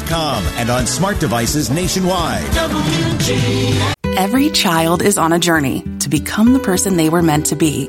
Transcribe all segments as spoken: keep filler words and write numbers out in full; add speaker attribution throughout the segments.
Speaker 1: com and on smart devices nationwide. W G.
Speaker 2: Every child is on a journey to become the person they were meant to be.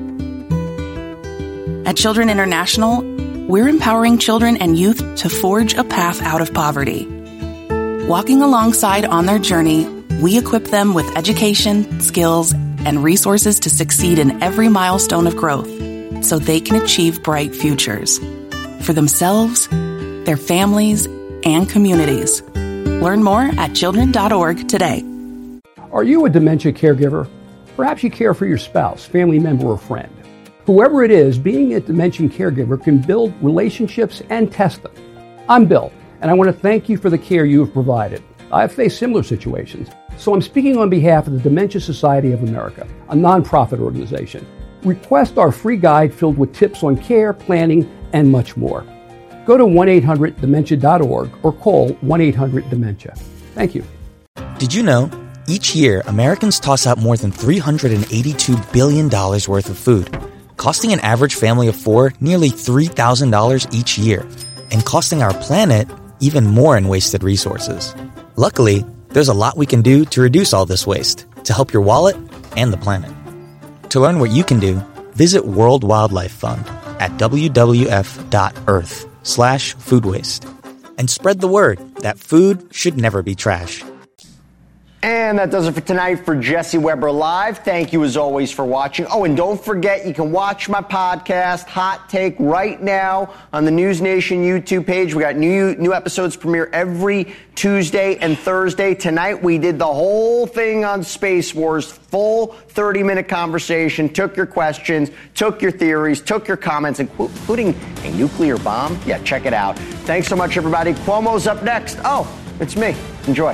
Speaker 2: At Children International, we're empowering children and youth to forge a path out of poverty. Walking alongside on their journey, we equip them with education, skills, and resources to succeed in every milestone of growth so they can achieve bright futures for themselves, their families, and communities. Learn more at children dot org today.
Speaker 3: Are you a dementia caregiver? Perhaps you care for your spouse, family member, or friend. Whoever it is, being a dementia caregiver can build relationships and test them. I'm Bill, and I want to thank you for the care you have provided. I've faced similar situations, so I'm speaking on behalf of the Dementia Society of America, a nonprofit organization. Request our free guide filled with tips on care, planning, and much more. Go to one eight hundred dementia dot org or call one eight hundred dementia. Thank you.
Speaker 4: Did you know, each year Americans toss out more than three hundred eighty-two billion dollars worth of food, costing an average family of four nearly three thousand dollars each year, and costing our planet even more in wasted resources. Luckily, there's a lot we can do to reduce all this waste, to help your wallet and the planet. To learn what you can do, visit World Wildlife Fund at w w f dot earth slash food waste. And spread the word that food should never be trash.
Speaker 5: And that does it for tonight for Jesse Weber Live. Thank you as always for watching. Oh, and don't forget, you can watch my podcast, Hot Take, right now on the News Nation YouTube page. We got new new episodes premiere every Tuesday and Thursday. Tonight we did the whole thing on Space Wars, full thirty-minute conversation, took your questions, took your theories, took your comments, including a nuclear bomb. Yeah, check it out. Thanks so much, everybody. Cuomo's up next. Oh, it's me. Enjoy.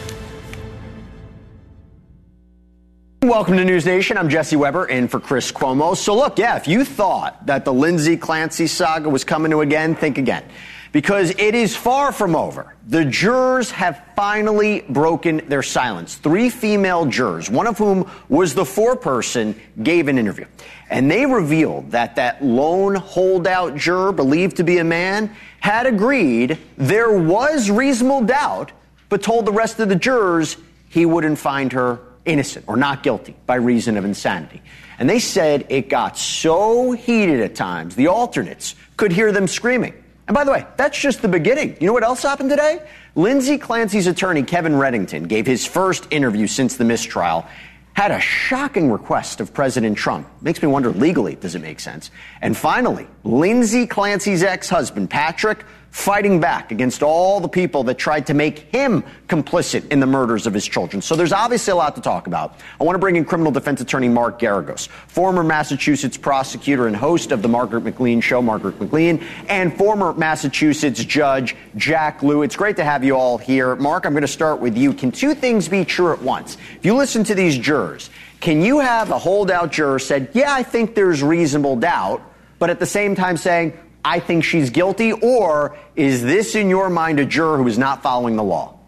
Speaker 5: Welcome to News Nation. I'm Jesse Weber in for Chris Cuomo. So look, yeah, if you thought that the Lindsay Clancy saga was coming to an end, think again. Because it is far from over. The jurors have finally broken their silence. Three female jurors, one of whom was the foreperson, gave an interview. And they revealed that that lone holdout juror, believed to be a man, had agreed there was reasonable doubt, but told the rest of the jurors he wouldn't find her innocent or not guilty by reason of insanity. And they said it got so heated at times, the alternates could hear them screaming. And by the way, that's just the beginning. You know what else happened today? Lindsay Clancy's attorney, Kevin Reddington, gave his first interview since the mistrial, had a shocking request of President Trump. Makes me wonder, legally, does it make sense? And finally, Lindsay Clancy's ex-husband, Patrick, fighting back against all the people that tried to make him complicit in the murders of his children. So there's obviously a lot to talk about. I want to bring in criminal defense attorney Mark Geragos, former Massachusetts prosecutor and host of the Margaret McLean Show, Margaret McLean, and former Massachusetts judge Jack Lew. It's great to have you all here. Mark, I'm going to start with you. Can two things be true at once? If you listen to these jurors, can you have a holdout juror said, yeah, I think there's reasonable doubt, but at the same time saying, I think she's guilty? Or is this, in your mind, a juror who is not following the law?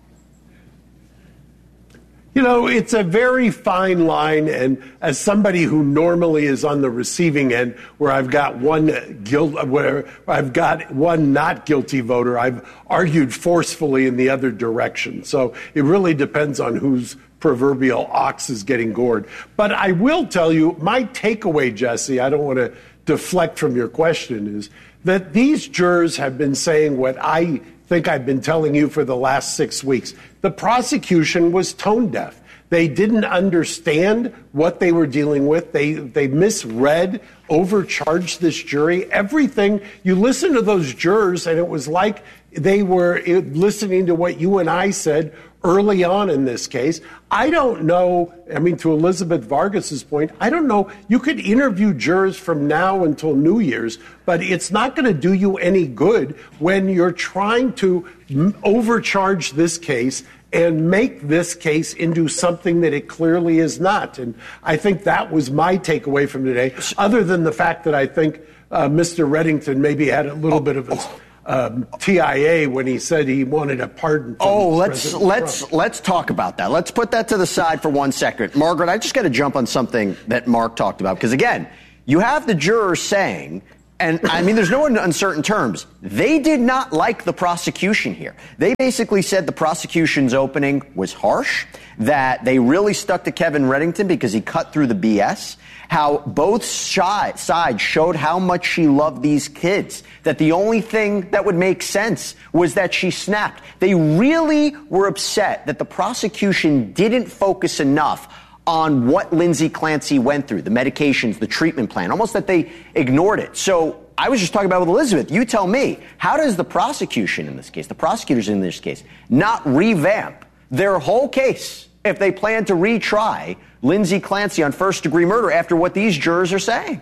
Speaker 6: You know, it's a very fine line. And as somebody who normally is on the receiving end, where I've got one guilt, where I've got one not guilty voter, I've argued forcefully in the other direction. So it really depends on whose proverbial ox is getting gored. But I will tell you, my takeaway, Jesse, I don't want to deflect from your question, is that these jurors have been saying what I think I've been telling you for the last six weeks. The prosecution was tone deaf. They didn't understand what they were dealing with. They they misread, overcharged this jury. Everything. You listen to those jurors, and it was like they were listening to what you and I said early on in this case. I don't know, I mean, to Elizabeth Vargas's point, I don't know, you could interview jurors from now until New Year's, but it's not going to do you any good when you're trying to m- overcharge this case and make this case into something that it clearly is not. And I think that was my takeaway from today, other than the fact that I think uh, Mister Reddington maybe had a little oh, bit of a... Oh. Um, T I A when he said he wanted a pardon. From
Speaker 5: oh, let's
Speaker 6: President
Speaker 5: let's
Speaker 6: Trump.
Speaker 5: let's talk about that. Let's put that to the side for one second, Margaret. I just got to jump on something that Mark talked about, because again, you have the jurors saying And I mean, there's no uncertain terms. They did not like the prosecution here. They basically said the prosecution's opening was harsh, that they really stuck to Kevin Reddington because he cut through the B S, how both sides showed how much she loved these kids, that the only thing that would make sense was that she snapped. They really were upset that the prosecution didn't focus enough on what Lindsay Clancy went through, the medications, the treatment plan, almost that they ignored it. So I was just talking about with Elizabeth. You tell me, how does the prosecution in this case, the prosecutors in this case, not revamp their whole case if they plan to retry Lindsay Clancy on first-degree murder after what these jurors are saying?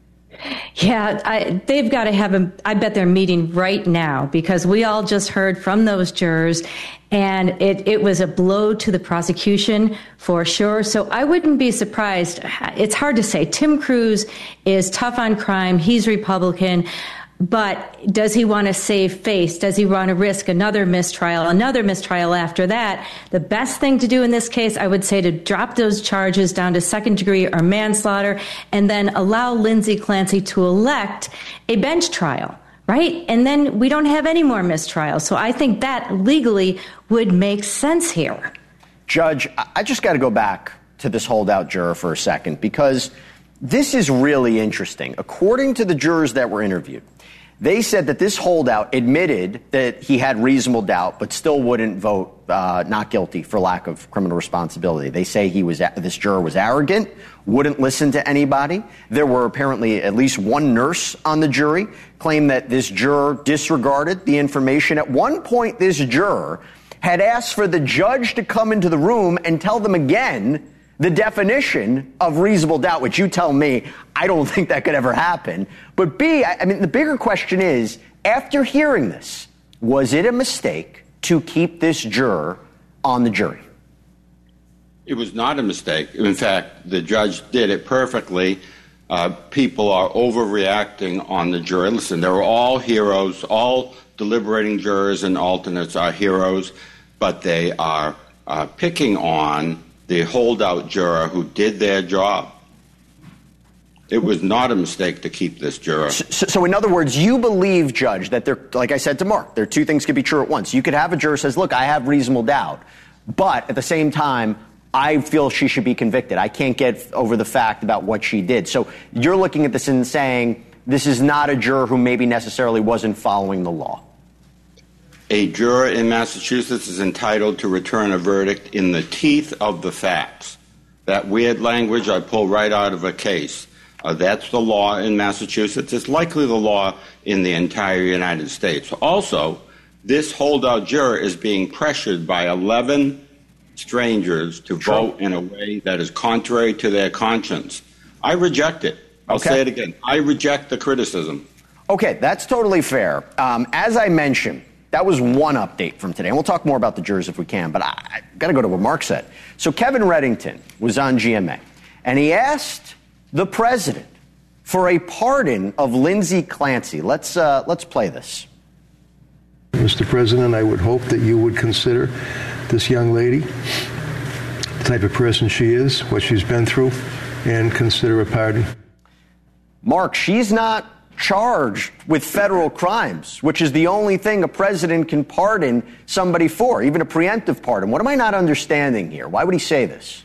Speaker 7: Yeah, I, they've got to have a, I bet they're meeting right now, because we all just heard from those jurors, and it, it was a blow to the prosecution for sure. So I wouldn't be surprised. It's hard to say. Tim Cruz is tough on crime. He's Republican. But does he want to save face? Does he want to risk another mistrial, another mistrial after that? The best thing to do in this case, I would say, to drop those charges down to second degree or manslaughter, and then allow Lindsay Clancy to elect a bench trial, right? And then we don't have any more mistrials. So I think that legally would make sense here.
Speaker 5: Judge, I just got to go back to this holdout juror for a second, because this is really interesting. According to the jurors that were interviewed, they said that this holdout admitted that he had reasonable doubt, but still wouldn't vote uh, not guilty for lack of criminal responsibility. They say he was this juror was arrogant, wouldn't listen to anybody. There were apparently at least one nurse on the jury claimed that this juror disregarded the information. At one point, this juror had asked for the judge to come into the room and tell them again the definition of reasonable doubt, which you tell me, I don't think that could ever happen. But B, I mean, the bigger question is, after hearing this, was it a mistake to keep this juror on the jury?
Speaker 8: It was not a mistake. In fact, the judge did it perfectly. Uh, people are overreacting on the jury. Listen, they're all heroes. All deliberating jurors and alternates are heroes, but they are uh, picking on the holdout juror who did their job. It was not a mistake to keep this juror.
Speaker 5: So, so in other words, you believe, Judge, that there, like I said to Mark, there are two things could be true at once. You could have a juror says, look, I have reasonable doubt, but at the same time, I feel she should be convicted. I can't get over the fact about what she did. So you're looking at this and saying this is not a juror who maybe necessarily wasn't following the law.
Speaker 8: A juror in Massachusetts is entitled to return a verdict in the teeth of the facts. That weird language I pull right out of a case. Uh, that's the law in Massachusetts. It's likely the law in the entire United States. Also, this holdout juror is being pressured by eleven strangers to
Speaker 5: True.
Speaker 8: vote in a way that is contrary to their conscience. I reject it. I'll
Speaker 5: okay.
Speaker 8: say it again. I reject the criticism.
Speaker 5: Okay, that's totally fair. Um, as I mentioned, that was one update from today. And we'll talk more about the jurors if we can, but I, I got to go to what Mark said. So Kevin Reddington was on G M A, and he asked the president for a pardon of Lindsay Clancy. Let's, uh, let's play this.
Speaker 9: Mister President, I would hope that you would consider this young lady, the type of person she is, what she's been through, and consider a pardon.
Speaker 5: Mark, she's not charged with federal crimes, which is the only thing a president can pardon somebody for, even a preemptive pardon. What am I not understanding here? Why would he say this?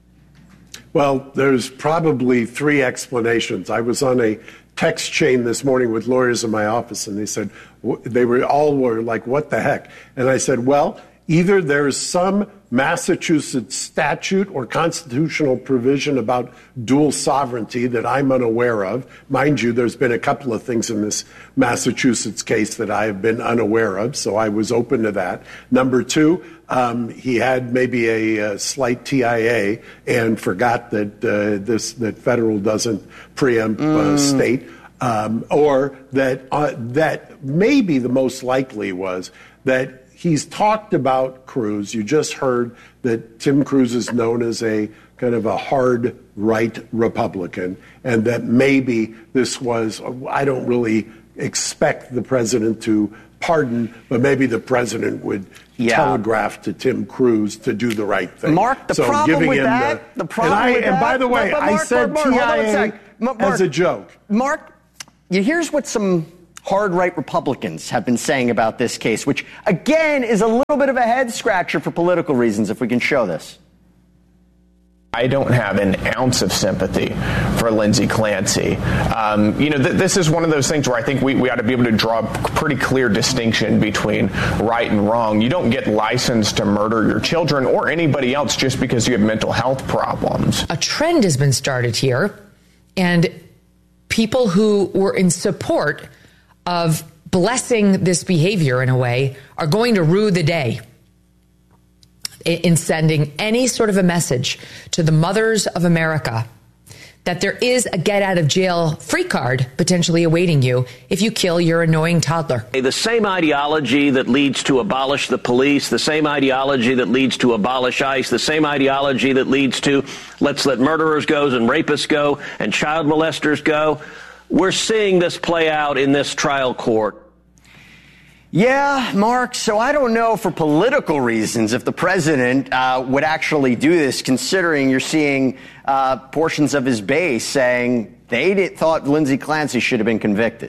Speaker 6: Well, there's probably three explanations. I was on a text chain this morning with lawyers in my office, and they said, they were all were like, what the heck? And I said, well, either there's some Massachusetts statute or constitutional provision about dual sovereignty that I'm unaware of. Mind you, there's been a couple of things in this Massachusetts case that I have been unaware of, so I was open to that. Number two, um, he had maybe a, a slight T I A and forgot that uh, this that federal doesn't preempt
Speaker 5: mm.
Speaker 6: uh, state, um, or that uh, that maybe the most likely was that he's talked about Cruz. You just heard that Tim Cruz is known as a kind of a hard right Republican, and that maybe this was, I don't really expect the president to pardon, but maybe the president would yeah. telegraph to Tim Cruz to do the right thing.
Speaker 5: Mark, the
Speaker 6: so
Speaker 5: problem
Speaker 6: giving
Speaker 5: with
Speaker 6: him
Speaker 5: that,
Speaker 6: the,
Speaker 5: the problem
Speaker 6: and I,
Speaker 5: with
Speaker 6: and
Speaker 5: that,
Speaker 6: by the way,
Speaker 5: but, but Mark,
Speaker 6: I said
Speaker 5: Mark, Mark,
Speaker 6: T I A
Speaker 5: Mark,
Speaker 6: as a joke.
Speaker 5: Mark, here's what some hard right Republicans have been saying about this case, which, again, is a little bit of a head-scratcher for political reasons, if we can show this.
Speaker 10: I don't have an ounce of sympathy for Lindsay Clancy. Um, you know, th- this is one of those things where I think we, we ought to be able to draw a pretty clear distinction between right and wrong. You don't get licensed to murder your children or anybody else just because you have mental health problems.
Speaker 11: A trend has been started here, and people who were in support of blessing this behavior in a way are going to rue the day in sending any sort of a message to the mothers of America that there is a get out of jail free card potentially awaiting you if you kill your annoying toddler.
Speaker 12: The same ideology that leads to abolish the police, the same ideology that leads to abolish ICE, the same ideology that leads to let's let murderers go and rapists go and child molesters go. We're seeing this play out in this trial court.
Speaker 5: Yeah, Mark, so I don't know for political reasons if the president uh, would actually do this, considering you're seeing uh, portions of his base saying they did, thought Lindsay Clancy should have been convicted.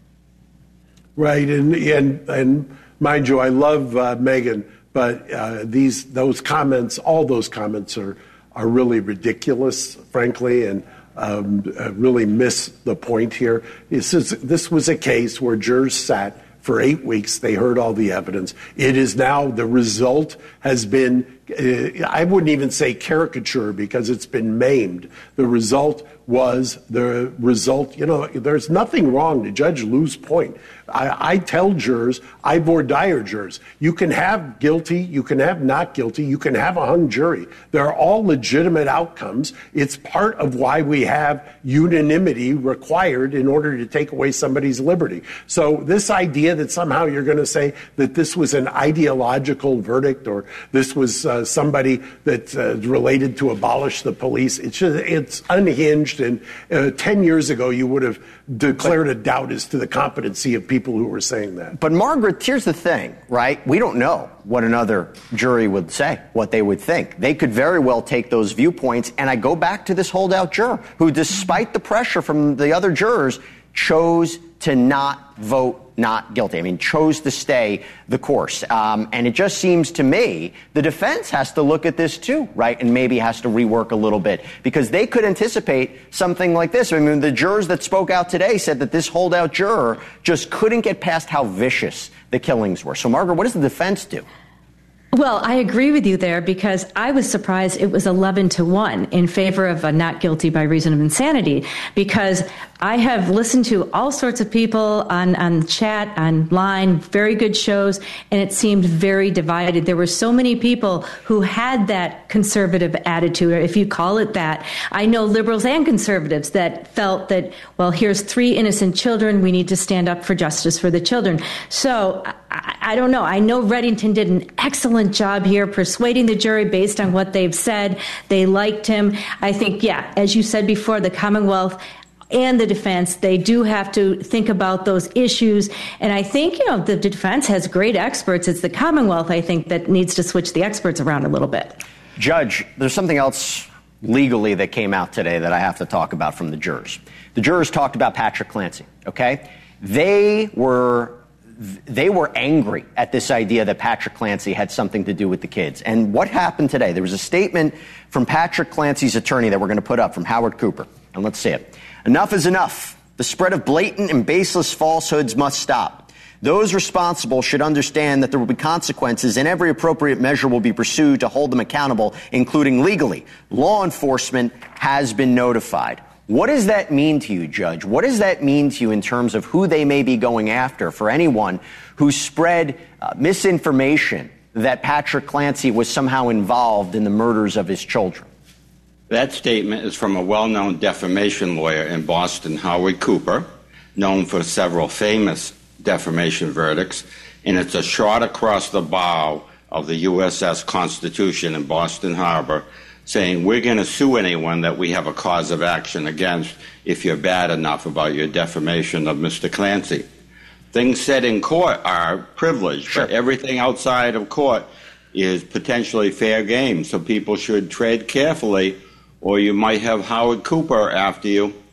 Speaker 6: Right, and and, and mind you, I love uh, Megyn, but uh, these those comments, all those comments are, are really ridiculous, frankly, and um, uh, really miss the point here. This is, this was a case where jurors sat for eight weeks. They heard all the evidence. It is now, the result has been, uh, I wouldn't even say caricature because it's been maimed. The result was the result, you know, there's nothing wrong to Judge Liu's point. I, I tell jurors, I voir dire jurors, you can have guilty, you can have not guilty, you can have a hung jury. They're all legitimate outcomes. It's part of why we have unanimity required in order to take away somebody's liberty. So this idea that somehow you're going to say that this was an ideological verdict or this was uh, somebody that uh, related to abolish the police, it's just, it's unhinged. And uh, ten years ago, you would have declared a doubt as to the competency of people who were saying that.
Speaker 5: But, Margaret, here's the thing, right? We don't know what another jury would say, what they would think. They could very well take those viewpoints. And I go back to this holdout juror who, despite the pressure from the other jurors, chose to not vote not guilty. I mean, chose to stay the course. Um, and it just seems to me the defense has to look at this too, right? And maybe has to rework a little bit because they could anticipate something like this. I mean, the jurors that spoke out today said that this holdout juror just couldn't get past how vicious the killings were. So, Margaret, what does the defense do?
Speaker 7: Well, I agree with you there because I was surprised it was eleven to one in favor of a not guilty by reason of insanity, because I have listened to all sorts of people on, on chat, online, very good shows, and it seemed very divided. There were so many people who had that conservative attitude, or if you call it that. I know liberals and conservatives that felt that, well, here's three innocent children. We need to stand up for justice for the children. So I, I don't know. I know Reddington did an excellent job here persuading the jury based on what they've said. They liked him. I think, yeah, as you said before, the Commonwealth and the defense, they do have to think about those issues. And I think, you know, the defense has great experts. It's the Commonwealth, I think, that needs to switch the experts around a little bit.
Speaker 5: Judge, there's something else legally that came out today that I have to talk about from the jurors. The jurors talked about Patrick Clancy, okay? They were they were angry at this idea that Patrick Clancy had something to do with the kids. And what happened today? There was a statement from Patrick Clancy's attorney that we're going to put up from Howard Cooper. And let's see it. Enough is enough. The spread of blatant and baseless falsehoods must stop. Those responsible should understand that there will be consequences and every appropriate measure will be pursued to hold them accountable, including legally. Law enforcement has been notified. What does that mean to you, Judge? What does that mean to you in terms of who they may be going after for anyone who spread uh, misinformation that Patrick Clancy was somehow involved in the murders of his children?
Speaker 8: That statement is from a well-known defamation lawyer in Boston, Howard Cooper, known for several famous defamation verdicts, and it's a shot across the bow of the U S S Constitution in Boston Harbor, saying we're going to sue anyone that we have a cause of action against if you're bad enough about your defamation of Mister Clancy. Things said in court are privileged, sure, but everything outside of court is potentially fair game, so people should tread carefully, or you might have Howard Cooper after you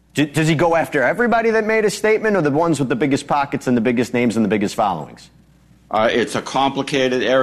Speaker 5: D- does he go after everybody that made a statement, or the ones with the biggest pockets and the biggest names and the biggest followings?
Speaker 8: Uh, it's a complicated area.